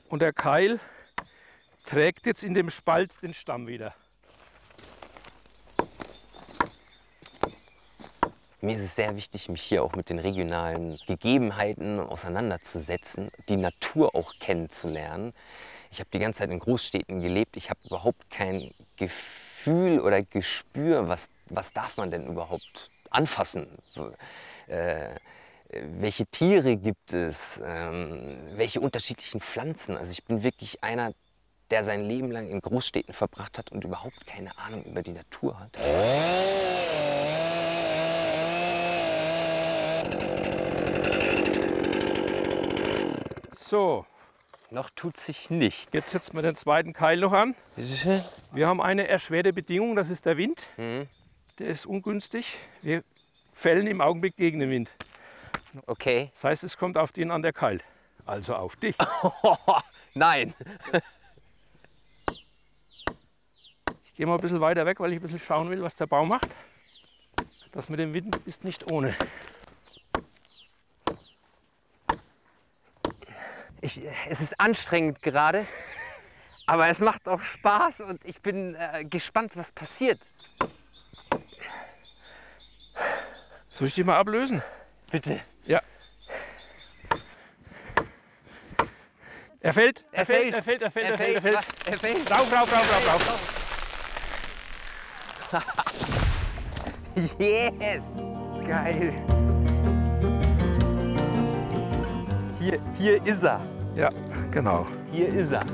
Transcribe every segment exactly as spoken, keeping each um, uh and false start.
Und der Keil trägt jetzt in dem Spalt den Stamm wieder. Mir ist es sehr wichtig, mich hier auch mit den regionalen Gegebenheiten auseinanderzusetzen, die Natur auch kennenzulernen. Ich habe die ganze Zeit in Großstädten gelebt. Ich habe überhaupt kein Gefühl oder Gespür, was, was darf man denn überhaupt anfassen. Äh, welche Tiere gibt es, ähm, welche unterschiedlichen Pflanzen. Also ich bin wirklich einer, der sein Leben lang in Großstädten verbracht hat und überhaupt keine Ahnung über die Natur hat. So, noch tut sich nichts. Jetzt setzen wir den zweiten Keil noch an. Bitte? Wir haben eine erschwerte Bedingung, das ist der Wind. Mhm. Der ist ungünstig. Wir fällen im Augenblick gegen den Wind. Okay. Das heißt, es kommt auf den an, der Keil. Also auf dich. Nein. Ich gehe mal ein bisschen weiter weg, weil ich ein bisschen schauen will, was der Baum macht. Das mit dem Wind ist nicht ohne. Ich, es ist anstrengend gerade, aber es macht auch Spaß und ich bin äh, gespannt, was passiert. Soll ich dich mal ablösen? Bitte. Ja. Er fällt, er, Er fällt, fällt. er fällt, er fällt, Er er fällt, er fällt. Er fällt. Rauf, rauf, rauf, rauf, rauf. Yes! Geil. Hier, hier ist er. Ja, genau. Hier ist er.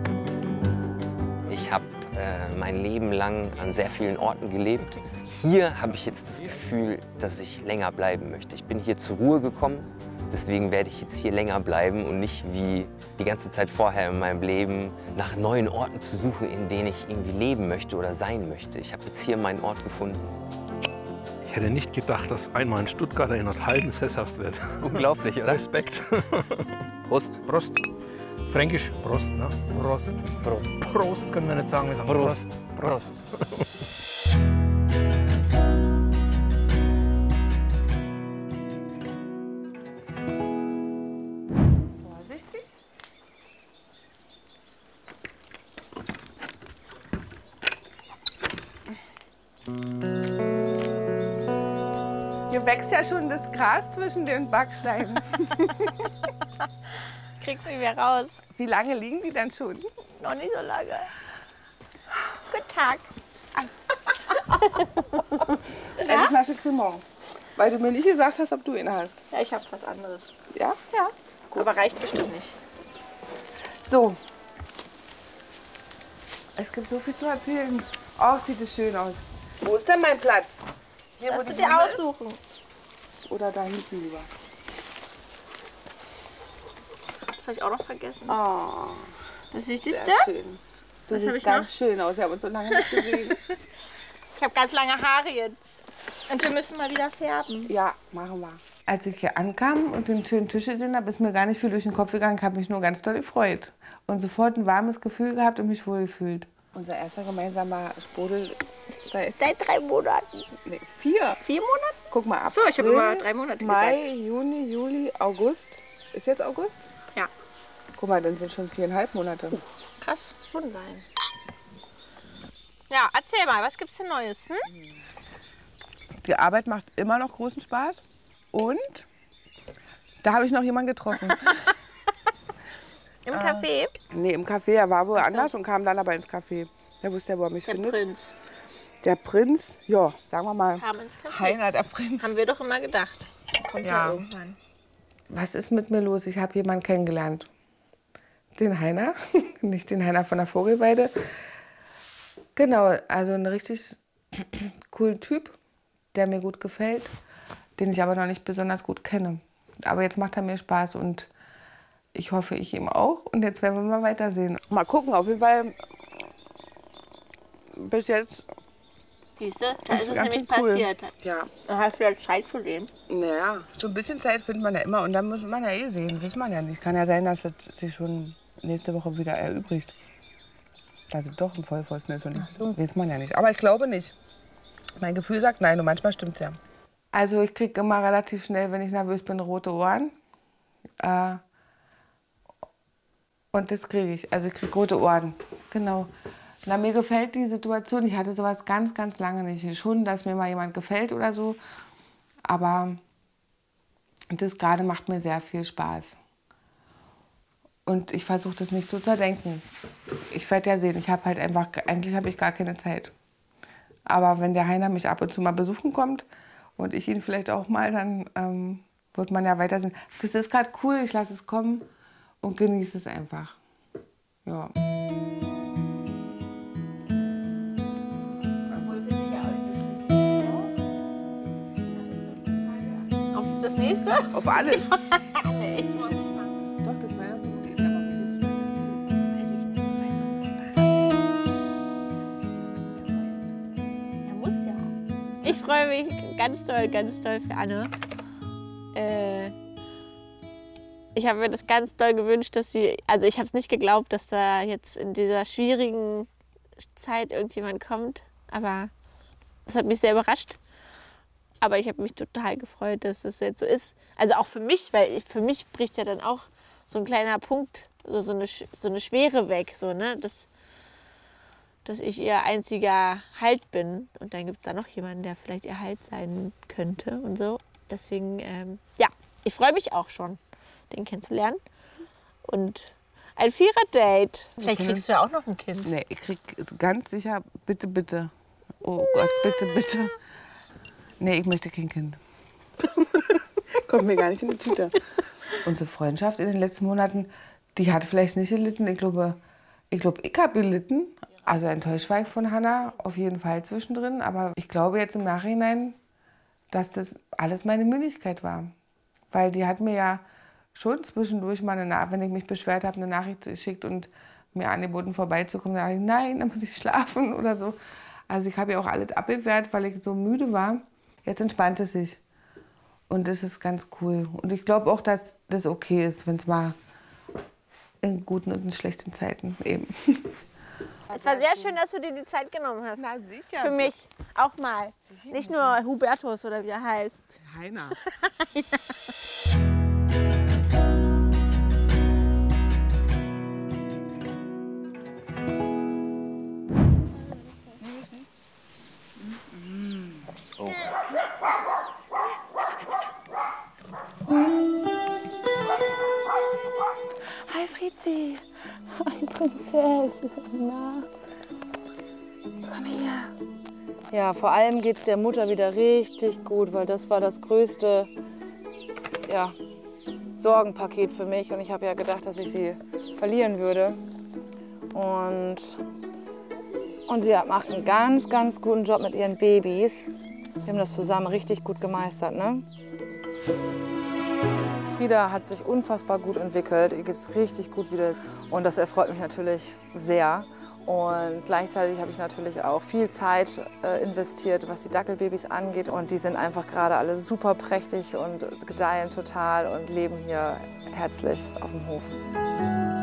Ich habe äh, mein Leben lang an sehr vielen Orten gelebt. Hier habe ich jetzt das Gefühl, dass ich länger bleiben möchte. Ich bin hier zur Ruhe gekommen. Deswegen werde ich jetzt hier länger bleiben und nicht wie die ganze Zeit vorher in meinem Leben nach neuen Orten zu suchen, in denen ich irgendwie leben möchte oder sein möchte. Ich habe jetzt hier meinen Ort gefunden. Ich hätte nicht gedacht, dass einmal ein Stuttgarter in Nordhalben sesshaft wird. Unglaublich, oder? Respekt. Prost. Prost. Fränkisch Prost, ne? Prost. Prost. Prost können wir nicht sagen, wir sagen Prost. Prost. Prost. Hier wächst ja schon das Gras zwischen den Backsteinen. Kriegst du nicht mehr raus. Wie lange liegen die denn schon? Noch nicht so lange. Guten Tag. Eine Flasche Cremant. Weil du mir nicht gesagt hast, ob du ihn hast. Ja, ich habe was anderes. Ja? Ja. Gut. Aber reicht bestimmt nicht. So. Es gibt so viel zu erzählen. Oh, sieht es schön aus. Wo ist denn mein Platz? Hier, wo Darfst du die dir Blume ist? aussuchen. Oder da hinten lieber? Das habe ich auch noch vergessen. Oh, Das Wichtigste? sehr schön. Du Was hab siehst ich ganz noch? schön aus. Wir haben uns so lange nicht gesehen. Ich habe ganz lange Haare jetzt. Und wir müssen mal wieder färben. Ja, machen wir. Als ich hier ankam und den schönen Tisch gesehen habe, ist mir gar nicht viel durch den Kopf gegangen. Ich habe mich nur ganz doll gefreut. Und sofort ein warmes Gefühl gehabt und mich wohl gefühlt. Unser erster gemeinsamer Sprudel seit Seit drei Monaten. nee, vier. Vier Monaten? Guck mal ab. So, ich habe immer drei Monate Mai, gesagt. Juni, Juli, August. Ist jetzt August? Ja. Guck mal, dann sind schon viereinhalb Monate. Krass. Schon sein. Ja, erzähl mal, was gibt's denn Neues? Hm? Die Arbeit macht immer noch großen Spaß. Und da habe ich noch jemanden getroffen. Im Café? Nee, im Café. Er war woanders und kam dann aber ins Café. Der wusste ja, wo er mich Der findet. Prinz. Der Prinz, ja, sagen wir mal. Kam ins Café. Heiner, der Prinz. Haben wir doch immer gedacht. Kommt ja, Ja. irgendwann. Was ist mit mir los? Ich habe jemanden kennengelernt. Den Heiner, nicht den Heiner von der Vogelweide. Genau, also ein richtig coolen Typ, der mir gut gefällt, den ich aber noch nicht besonders gut kenne. Aber jetzt macht er mir Spaß und ich hoffe, ich ihm auch. Und jetzt werden wir mal weitersehen. Mal gucken, auf jeden Fall bis jetzt. Siehst du, da Das ist es ist ganz nämlich cool. passiert. Ja, Dann hast du ja Zeit für den. naja, so ein bisschen Zeit findet man ja immer und dann muss man ja eh sehen. Weiß man ja nicht. Kann ja sein, dass das sich schon nächste Woche wieder erübrigt. Dass es doch ein Vollpfosten ist und nicht. So. Weiß man ja nicht. Aber ich glaube nicht. Mein Gefühl sagt nein und manchmal stimmt ja. Also ich kriege immer relativ schnell, wenn ich nervös bin, rote Ohren. Äh, Und das kriege ich. Also ich kriege rote Ohren. Genau. Na, mir gefällt die Situation. Ich hatte sowas ganz, ganz lange nicht. Schon, dass mir mal jemand gefällt oder so. Aber das gerade macht mir sehr viel Spaß. Und ich versuche das nicht so zu zerdenken. Ich werde ja sehen, ich habe halt einfach, eigentlich habe ich gar keine Zeit. Aber wenn der Heiner mich ab und zu mal besuchen kommt und ich ihn vielleicht auch mal, dann ähm, wird man ja weiter sehen. Das ist gerade cool, ich lasse es kommen und genieße es einfach. Ja. Auf das nächste? Auf alles. Nee, ich wollte nicht machen. Doch, das war ja gut. Weiß ich nicht. Ja, muss ja. Ich freue mich ganz doll, ganz doll für Anne. Äh, ich habe mir das ganz doll gewünscht, dass sie, also ich habe es nicht geglaubt, dass da jetzt in dieser schwierigen Zeit irgendjemand kommt, aber das hat mich sehr überrascht. Aber ich habe mich total gefreut, dass das jetzt so ist. Also auch für mich, weil ich, für mich bricht ja dann auch so ein kleiner Punkt, so, so, eine, so eine Schwere weg, so, ne? dass, dass ich ihr einziger Halt bin. Und dann gibt es da noch jemanden, der vielleicht ihr Halt sein könnte und so. Deswegen, ähm, ja, ich freue mich auch schon, den kennenzulernen. Und ein Vierer-Date. Vielleicht kriegst du ja auch noch ein Kind. Nee, ich krieg ganz sicher, bitte, bitte. Oh Gott, bitte, bitte. Nee, ich möchte kein Kind. Kommt mir gar nicht in die Tüte. Unsere Freundschaft in den letzten Monaten, die hat vielleicht nicht gelitten. Ich glaube, ich, glaube, ich habe gelitten. Also enttäuscht war ich von Hannah, auf jeden Fall zwischendrin. Aber ich glaube jetzt im Nachhinein, dass das alles meine Müdigkeit war. Weil die hat mir ja schon zwischendurch mal, eine Nachricht, wenn ich mich beschwert habe, eine Nachricht geschickt und mir angeboten, vorbeizukommen. Da dachte ich, nein, dann muss ich schlafen oder so. Also ich habe ja auch alles abgewehrt, weil ich so müde war. Jetzt entspannt es sich. Und das ist ganz cool. Und ich glaube auch, dass das okay ist, wenn es mal in guten und in schlechten Zeiten eben. Es war sehr schön, dass du dir die Zeit genommen hast. Na sicher. Für mich auch mal. Nicht nur Hubertus oder wie er heißt. Heiner. Oh. Hi Frizi, hi Prinzessin, na? Komm her. Ja, vor allem geht es der Mutter wieder richtig gut, weil das war das größte ja, Sorgenpaket für mich. Und ich habe ja gedacht, dass ich sie verlieren würde. Und, und sie macht einen ganz, ganz guten Job mit ihren Babys. Wir haben das zusammen richtig gut gemeistert, ne? Frieda hat sich unfassbar gut entwickelt, ihr geht es richtig gut wieder und das erfreut mich natürlich sehr. Und gleichzeitig habe ich natürlich auch viel Zeit äh, investiert, was die Dackelbabys angeht. Und die sind einfach gerade alle super prächtig und gedeihen total und leben hier herzlichst auf dem Hof.